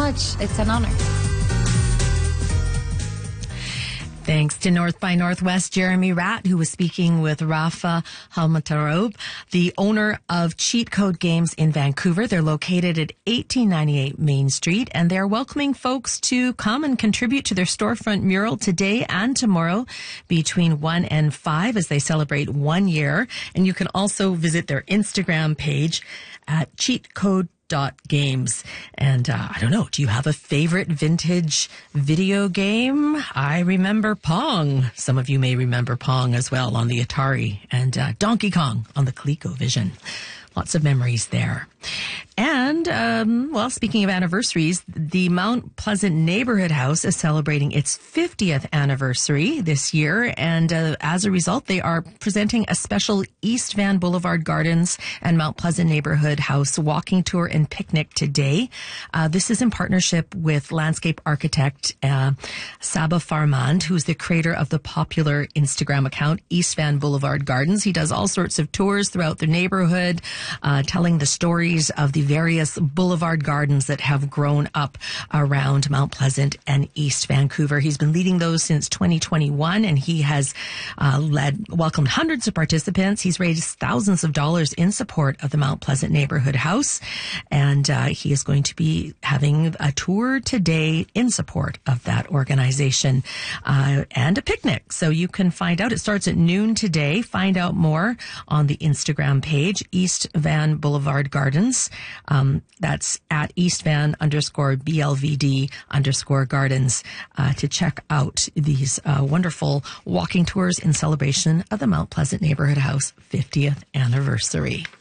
much. It's an honor. Thanks to North by Northwest Jeremy Ratt, who was speaking with Rafa Halmatarob, the owner of Cheat Code Games in Vancouver. They're located at 1898 Main Street, and they're welcoming folks to come and contribute to their storefront mural today and tomorrow between 1 and 5 as they celebrate 1 year. And you can also visit their Instagram page at cheatcode.games. And I don't know, do you have a favorite vintage video game? I remember Pong. Some of you may remember Pong as well on the Atari, and Donkey Kong on the ColecoVision. Lots of memories there. And, well, speaking of anniversaries, the Mount Pleasant Neighborhood House is celebrating its 50th anniversary this year. And as a result, they are presenting a special East Van Boulevard Gardens and Mount Pleasant Neighborhood House walking tour and picnic today. This is in partnership with landscape architect Saba Farmand, who's the creator of the popular Instagram account East Van Boulevard Gardens. He does all sorts of tours throughout the neighborhood, telling the stories of the various boulevard gardens that have grown up around Mount Pleasant and East Vancouver. He's been leading those since 2021, and he has welcomed hundreds of participants. He's raised thousands of dollars in support of the Mount Pleasant Neighborhood House, and he is going to be having a tour today in support of that organization and a picnic. So you can find out. It starts at noon today. Find out more on the Instagram page, East Van Boulevard Gardens. That's at eastvan_BLVD_gardens to check out these wonderful walking tours in celebration of the Mount Pleasant Neighborhood House 50th anniversary.